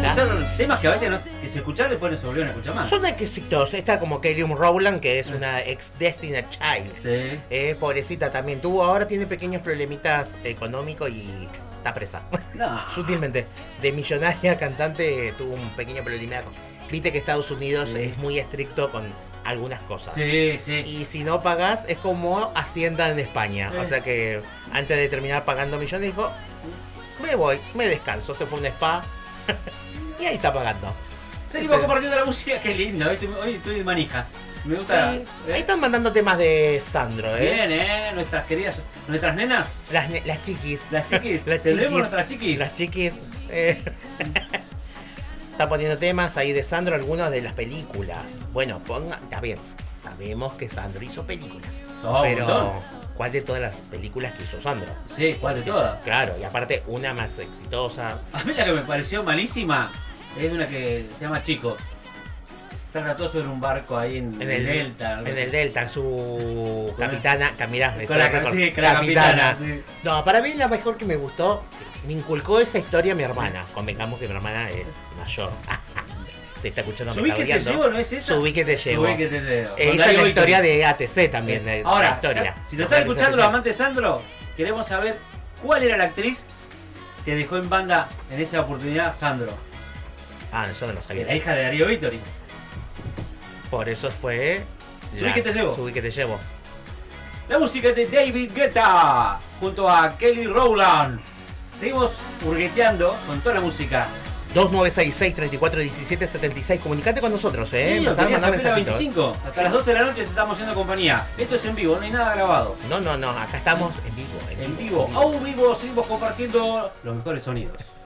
escuchar temas que a veces que se escucharon y después no se volvieron a escuchar más. Son exitosos. Está como Kelly Rowland, que es una ex Destiny's Child. Sí. Pobrecita también. Ahora tiene pequeños problemitas económicos y está presa. No. Sutilmente. De millonaria cantante tuvo un pequeño problema. Viste que Estados Unidos es muy estricto con algunas cosas. Sí, sí. Y si no pagás, es como Hacienda en España. O sea que antes de terminar pagando millones, dijo: me voy, me descanso. Se fue a un spa y ahí está pagando. Seguimos compartiendo la música. Qué lindo. Hoy estoy de manija. Me gusta. Sí. Ahí están mandando temas de Sandro, Bien, nuestras queridas, nuestras nenas. Las chiquis. Las chiquis. Las ¿Tendremos chiquis. nuestras chiquis? Las chiquis. Está poniendo temas ahí de Sandro, algunos de las películas. Bueno, está bien. Sabemos que Sandro hizo películas. Pero, ¿cuál de todas las películas que hizo Sandro? Sí, ¿cuál de todas? Claro, y aparte una más exitosa. A mí la que me pareció malísima es una que se llama Chico. Está todo sobre un barco ahí en el Delta. En el Delta, su capitana. Mirá, con la capitana. Sí. No, para mí la mejor que me gustó, me inculcó esa historia mi hermana. Convengamos que mi hermana es mayor. Se está escuchando. Subí que te llevo, ¿no es eso? Subí que te llevo. Subí que te llevo. Esa es la historia de ATC también. Ahora, la historia. Si nos está escuchando los amantes de Sandro, queremos saber cuál era la actriz que dejó en banda en esa oportunidad Sandro. Eso no lo sabía. La hija de Darío Vittori. Por eso fue. Subí que te llevo. Subí que te llevo. La música de David Guetta junto a Kelly Rowland. Seguimos hurgueteando con toda la música. 2966-341776. Comunicate con nosotros, Sí, Empezá a mandar mensajitos. 25. Hasta las 12 de la noche te estamos haciendo compañía. Esto es en vivo, no hay nada grabado. No, acá estamos en vivo. En vivo, seguimos compartiendo los mejores sonidos.